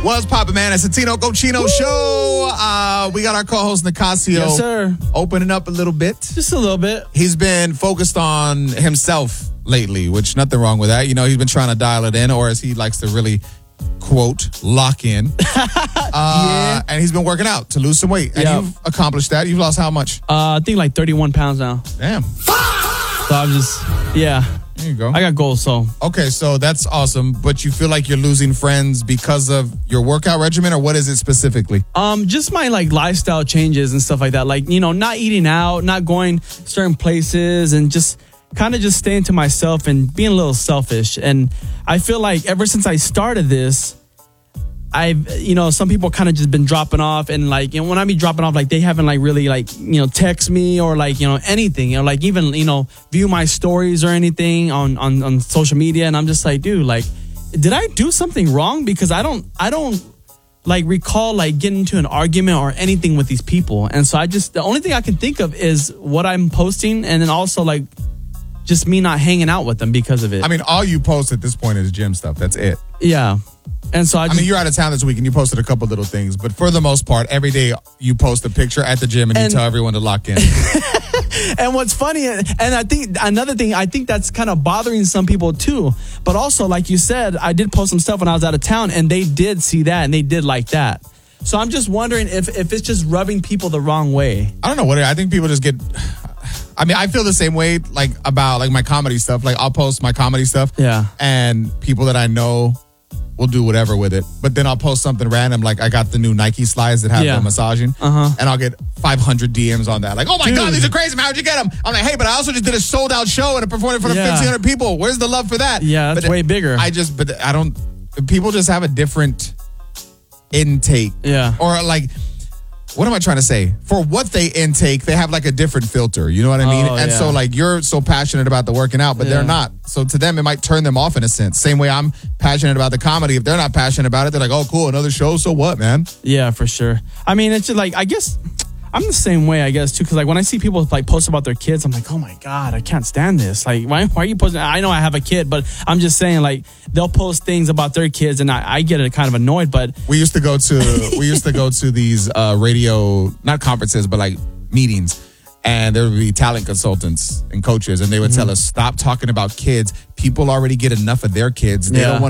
What's poppin', man? It's the Tino Cochino Show. We got our co-host, Nicasio. Yes, sir. Opening up a little bit. Just a little bit. He's been focused on himself lately, which nothing wrong with that. You know, he's been trying to dial it in, or as he likes to really, quote, lock in. And he's been working out to lose some weight. And you've accomplished that. You've lost how much? I think like 31 pounds now. Damn. So I'm just, There you go. I got goals, so. Okay, so that's awesome. But you feel like you're losing friends because of your workout regimen, or what is it specifically? Just my like lifestyle changes and stuff like that. Like, you know, not eating out, not going certain places, and just kind of just staying to myself and being a little selfish. And I feel like ever since I started this, some people kind of just been dropping off, and like, when I be dropping off, like they haven't like really like, text me or like, anything, like even, view my stories or anything on social media. And I'm just like, dude, like, did I do something wrong? Because I don't like recall like getting into an argument or anything with these people. And so the only thing I can think of is what I'm posting, and then also like just me not hanging out with them because of it. I mean, all you post at this point is gym stuff. That's it. Yeah. And so I mean, you're out of town this week and you posted a couple little things, but for the most part, every day you post a picture at the gym and you tell everyone to lock in. And what's funny, and I think another thing, I think that's kind of bothering some people too. But also, like you said, I did post some stuff when I was out of town, and they did see that and they did like that. So I'm just wondering if it's just rubbing people the wrong way. I don't know what I think people just get. I mean, I feel the same way like about like my comedy stuff. Like I'll post my comedy stuff, and people that I know will do whatever with it. But then I'll post something random, like I got the new Nike slides that have the massaging, and I'll get 500 DMs on that. Like, oh my God, these are crazy, man. How'd you get them? I'm like, hey, but I also just did a sold out show and I performed in front of 1,500 people. Where's the love for that? Yeah, that's way bigger. People just have a different intake. Yeah. Or like, what am I trying to say? For what they intake, they have like a different filter. You know what I mean? So like you're so passionate about the working out, but they're not. So to them, it might turn them off in a sense. Same way I'm passionate about the comedy. If they're not passionate about it, they're like, oh, cool, another show. So what, man? Yeah, for sure. I mean, it's just like, I guess I'm the same way, I guess, too. Because like when I see people like post about their kids, I'm like, oh my God, I can't stand this. Like, why are you posting? I know I have a kid, but I'm just saying, like, they'll post things about their kids, and I get it kind of annoyed. But we used to go to these radio, not conferences, but like meetings, and there would be talent consultants and coaches, and they would tell us, stop talking about kids. People already get enough of their kids. They don't want